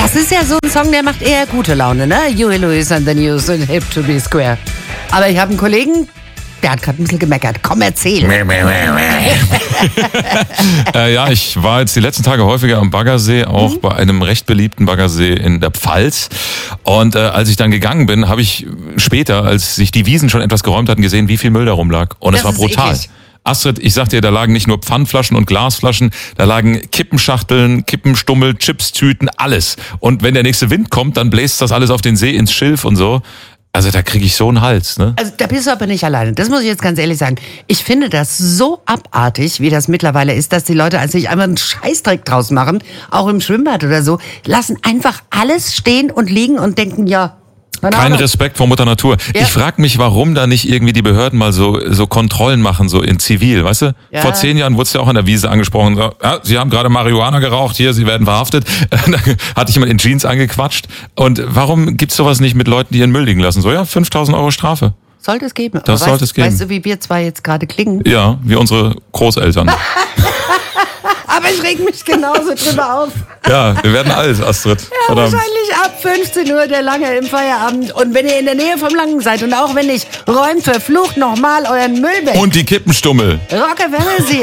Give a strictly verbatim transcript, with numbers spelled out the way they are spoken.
Das ist ja so ein Song, der macht eher gute Laune, ne? Huey Lewis and the News and Hip to be Square. Aber ich habe einen Kollegen, der hat gerade ein bisschen gemeckert. Komm, erzähl. äh, ja, ich war jetzt die letzten Tage häufiger am Baggersee, auch mhm. bei einem recht beliebten Baggersee in der Pfalz. Und äh, als ich dann gegangen bin, habe ich später, als sich die Wiesen schon etwas geräumt hatten, gesehen, wie viel Müll da rumlag. Und es war brutal. Eklig. Astrid, ich sag dir, da lagen nicht nur Pfandflaschen und Glasflaschen, da lagen Kippenschachteln, Kippenstummel, Chipstüten, alles. Und wenn der nächste Wind kommt, dann bläst das alles auf den See ins Schilf und so. Also da kriege ich so einen Hals, ne? Also da bist du aber nicht alleine. Das muss ich jetzt ganz ehrlich sagen. Ich finde das so abartig, wie das mittlerweile ist, dass die Leute also sich einfach einen Scheißdreck draus machen, auch im Schwimmbad oder so, lassen einfach alles stehen und liegen und denken, ja, kein Respekt vor Mutter Natur. Ja. Ich frage mich, warum da nicht irgendwie die Behörden mal so so Kontrollen machen, so in Zivil, weißt du? Ja. Vor zehn Jahren wurde es ja auch an der Wiese angesprochen. So, ja, Sie haben gerade Marihuana geraucht, hier, Sie werden verhaftet. Da hatte ich jemand in Jeans angequatscht. Und warum gibt's sowas nicht mit Leuten, die ihren Müll liegen lassen? So, ja, fünftausend Euro Strafe. Sollte es geben. Das Aber sollte weißt, es geben. Weißt du, wie wir zwei jetzt gerade klingen? Ja, wie unsere Großeltern. Aber ich reg mich genauso drüber auf. Ja, wir werden alt, Astrid. Ja, wahrscheinlich ab fünfzehn Uhr der Lange im Feierabend. Und wenn ihr in der Nähe vom Langen seid und auch wenn nicht, räumt verflucht nochmal euren Müll weg. Und die Kippenstummel. Rockefeller, Sie.